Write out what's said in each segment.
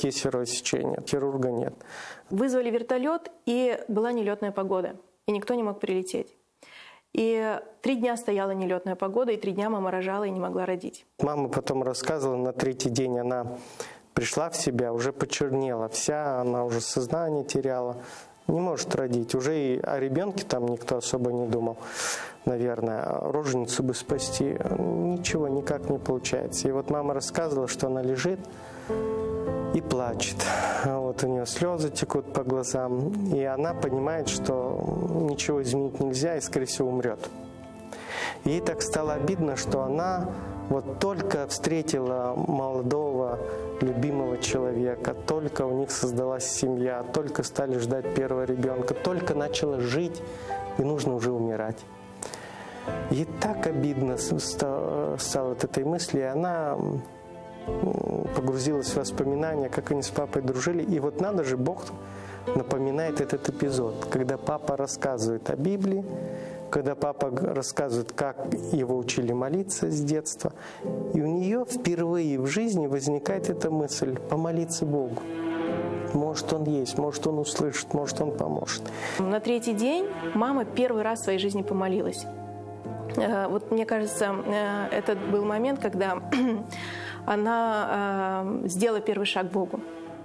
кесарево сечение, хирурга нет. Вызвали вертолет, и была нелетная погода, и никто не мог прилететь. И 3 дня стояла нелетная погода, и 3 дня мама рожала и не могла родить. Мама потом рассказывала, на 3-й день она пришла в себя, уже почернела вся, она уже сознание теряла, не может родить. Уже и о ребенке там никто особо не думал, наверное, роженицу бы спасти. Ничего никак не получается. И вот мама рассказывала, что она лежит и плачет. Вот у нее слезы текут по глазам, и она понимает, что ничего изменить нельзя и, скорее всего, умрет. Ей так стало обидно, что она вот только встретила молодого, любимого человека, только у них создалась семья, только стали ждать первого ребенка, только начала жить, и нужно уже умирать. Ей так обидно стало от этой мысли, и она погрузилась в воспоминания, как они с папой дружили. И вот надо же, Бог напоминает этот эпизод, когда папа рассказывает о Библии, когда папа рассказывает, как его учили молиться с детства. И у нее впервые в жизни возникает эта мысль помолиться Богу. Может, Он есть, может, Он услышит, может, Он поможет. На 3-й день мама первый раз в своей жизни помолилась. Вот мне кажется, это был момент, когда она сделала первый шаг к Богу.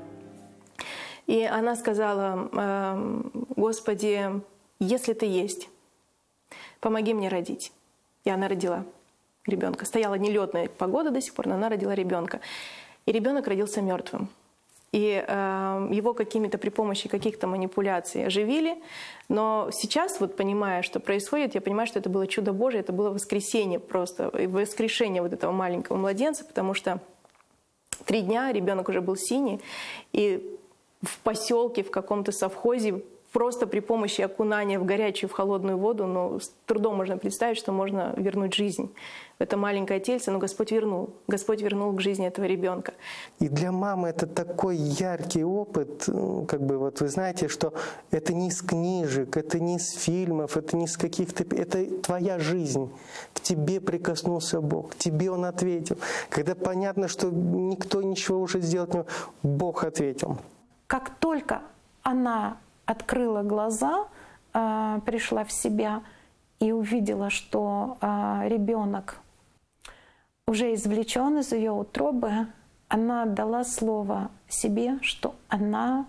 И она сказала: «Господи, если Ты есть, помоги мне родить». И она родила ребенка. Стояла нелетная погода до сих пор, но она родила ребенка. И ребенок родился мертвым. И его какими-то при помощи каких-то манипуляций оживили. Но сейчас, вот понимая, что происходит, я понимаю, что это было чудо Божие, это было воскресение просто, воскрешение вот этого маленького младенца, потому что 3 дня ребенок уже был синий, и в поселке, в каком-то совхозе просто при помощи окунания в горячую, в холодную воду, с трудом можно представить, что можно вернуть жизнь в это маленькое тельце, но Господь вернул. Господь вернул к жизни этого ребенка. И для мамы это такой яркий опыт, как бы вот вы знаете, что это не из книжек, это не из фильмов, это не из каких-то... Это твоя жизнь. К тебе прикоснулся Бог, тебе Он ответил. Когда понятно, что никто ничего уже сделать не может, Бог ответил. Как только она открыла глаза, пришла в себя и увидела, что ребенок уже извлечен из ее утробы, она дала слово себе, что она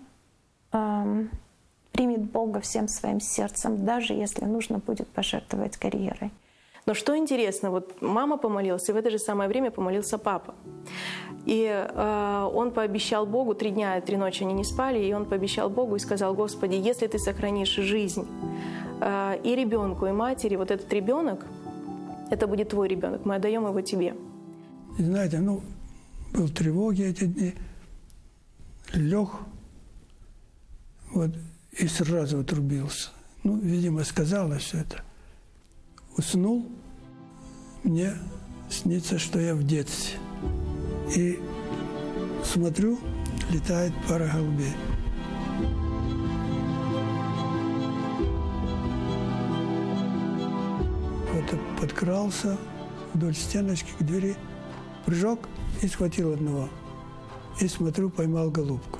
примет Бога всем своим сердцем, даже если нужно будет пожертвовать карьерой. Но что интересно, вот мама помолилась, и в это же самое время помолился папа. И он пообещал Богу, 3 дня и 3 ночи они не спали, и он пообещал Богу и сказал: «Господи, если Ты сохранишь жизнь и ребенку, и матери, вот этот ребенок, это будет Твой ребенок, мы отдаем его Тебе». И знаете, был тревоги эти дни, лег, вот, и сразу отрубился. Видимо, сказалось все это. Уснул, мне снится, что я в детстве. И смотрю, летает пара голубей. Вот подкрался вдоль стеночки к двери, прыжок и схватил одного. И смотрю, поймал голубку.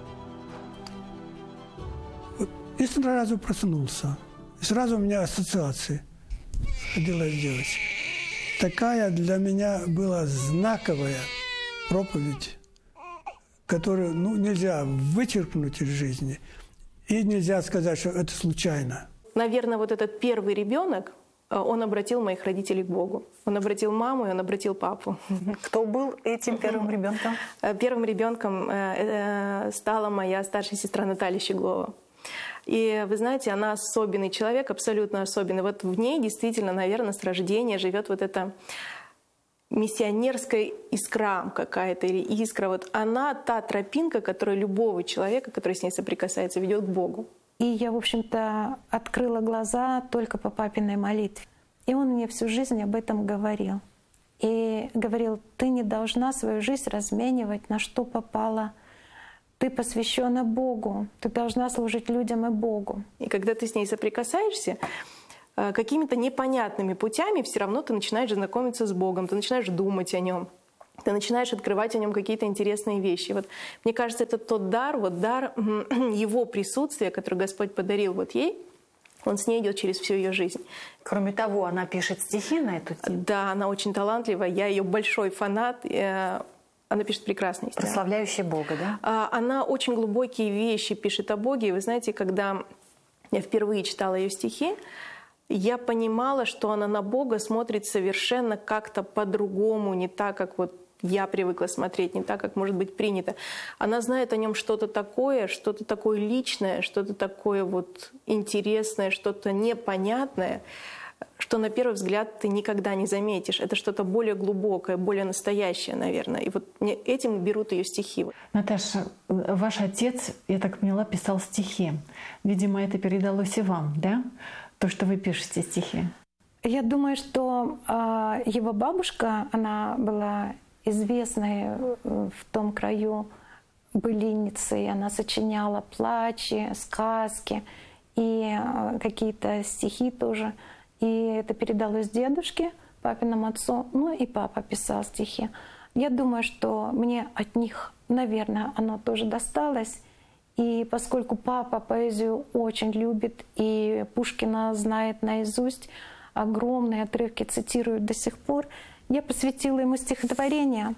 И сразу проснулся. И сразу у меня ассоциации родилась девочка. Такая для меня была знаковая проповедь, которую нельзя вычеркнуть из жизни. И нельзя сказать, что это случайно. Наверное, вот этот первый ребенок, он обратил моих родителей к Богу. Он обратил маму, и он обратил папу. Кто был этим первым ребенком? Первым ребенком стала моя старшая сестра Наталья Щеглова. И вы знаете, она особенный человек, абсолютно особенный. Вот в ней действительно, наверное, с рождения живет вот эта миссионерская искра какая-то или искра. Вот она та тропинка, которая любого человека, который с ней соприкасается, ведет к Богу. И я, в общем-то, открыла глаза только по папиной молитве. И он мне всю жизнь об этом говорил. И говорил: ты не должна свою жизнь разменивать на что попало. Ты посвящена Богу, ты должна служить людям и Богу. И когда ты с ней соприкасаешься, какими-то непонятными путями все равно ты начинаешь знакомиться с Богом, ты начинаешь думать о Нем. ты начинаешь открывать о нем какие-то интересные вещи. Вот, мне кажется, это тот дар, вот дар его присутствия, который Господь подарил вот ей, он с ней идет через всю ее жизнь. Кроме того, она пишет стихи на эту тему. Да, она очень талантливая, я ее большой фанат. Она пишет прекрасные стихи. Прославляющие Бога, да? Она очень глубокие вещи пишет о Боге. И вы знаете, когда я впервые читала ее стихи, я понимала, что она на Бога смотрит совершенно как-то по-другому, не так, как вот я привыкла смотреть, не так, как может быть принято. Она знает о нем что-то такое личное, что-то такое вот интересное, что-то непонятное, что на первый взгляд ты никогда не заметишь. Это что-то более глубокое, более настоящее, наверное. И вот этим берут ее стихи. Наташа, ваш отец, я так поняла, писал стихи. Видимо, это передалось и вам, да? То, что вы пишете стихи. Я думаю, что его бабушка, она была известной в том краю былинницей. Она сочиняла плачи, сказки и какие-то стихи тоже. И это передалось дедушке, папиному отцу, ну и папа писал стихи. Я думаю, что мне от них, наверное, оно тоже досталось. И поскольку папа поэзию очень любит и Пушкина знает наизусть, огромные отрывки цитирует до сих пор, я посвятила ему стихотворение,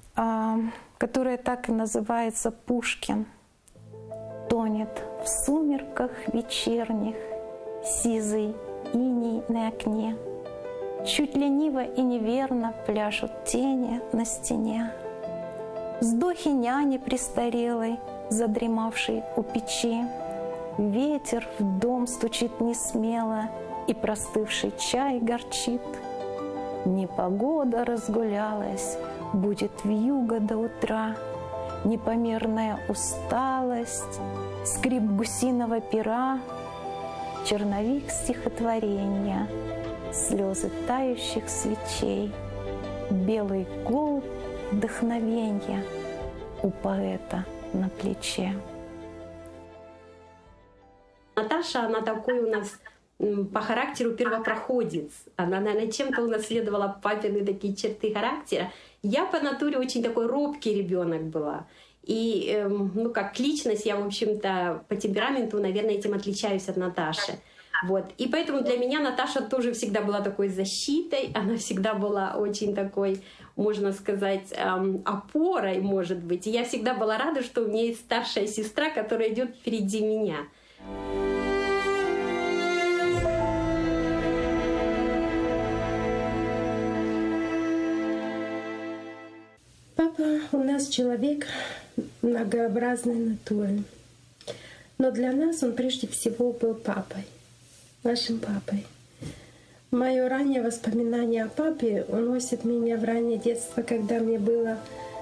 которое так и называется «Пушкин». Тонет в сумерках вечерних сизый иней на окне, чуть лениво и неверно пляшут тени на стене. Вздохи няни престарелой, задремавшей у печи, ветер в дом стучит несмело, и простывший чай горчит. Непогода разгулялась, будет вьюга до утра, непомерная усталость, скрип гусиного пера, черновик стихотворения, слезы тающих свечей, белый голубь вдохновенья у поэта на плече. Наташа, она такой у нас по характеру первопроходец. Она, наверное, чем-то унаследовала папины такие черты характера. Я по натуре очень такой робкий ребенок была. И, ну, как личность, я, в общем-то, по темпераменту, наверное, этим отличаюсь от Наташи. Вот. И поэтому для меня Наташа тоже всегда была такой защитой. Она всегда была очень такой, можно сказать, опорой, может быть. И я всегда была рада, что у меня есть старшая сестра, которая идет впереди меня. Папа у нас человек многообразной натуры. Но для нас он прежде всего был папой, нашим папой. Мое раннее воспоминание о папе уносит меня в раннее детство, когда мне было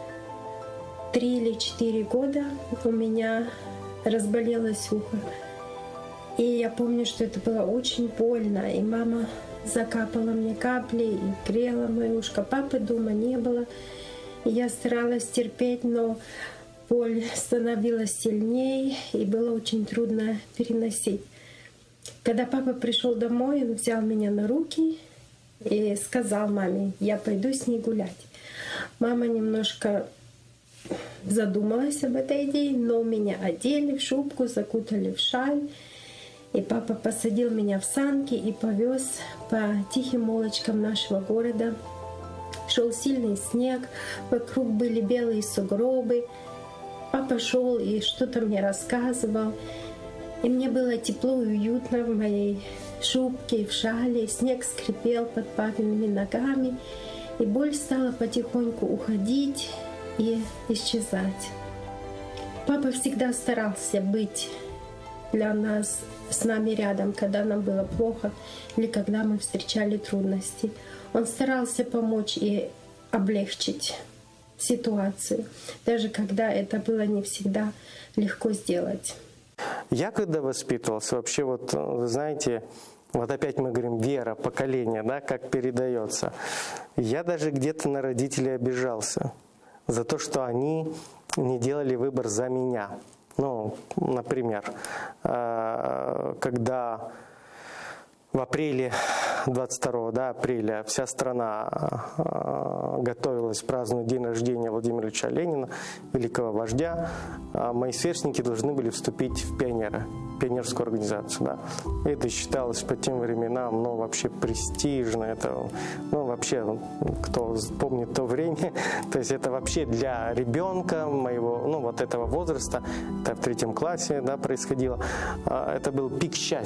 3 или 4 года. У меня разболелось ухо. И я помню, что это было очень больно. И мама закапала мне капли и грела мое ушко. Папы дома не было. И я старалась терпеть, но боль становилась сильнее, и было очень трудно переносить. Когда папа пришел домой, он взял меня на руки и сказал маме: я пойду с ней гулять. Мама немножко задумалась об этой идее, но меня одели в шубку, закутали в шаль. И папа посадил меня в санки и повез по тихим улочкам нашего города. Шел сильный снег, вокруг были белые сугробы. Папа шел и что-то мне рассказывал. И мне было тепло и уютно в моей шубке и в шале. Снег скрипел под папиными ногами. И боль стала потихоньку уходить и исчезать. Папа всегда старался быть для нас, с нами рядом, когда нам было плохо или когда мы встречали трудности. Он старался помочь и облегчить ситуацию, даже когда это было не всегда легко сделать. Я когда воспитывался, вообще вот, вы знаете, вот опять мы говорим, вера, поколение, да, как передается. Я даже где-то на родителей обижался за то, что они не делали выбор за меня. Ну, например, когда в апреле 22 апреля вся страна готовилась праздновать день рождения Владимира Ильича Ленина, великого вождя. Мои сверстники должны были вступить в пионерскую организацию. Да. Это считалось по тем временам вообще престижно. Это, вообще, кто помнит то время, то есть это вообще для ребенка моего, вот этого возраста, это в 3 классе, да, происходило. Это был пик счастья.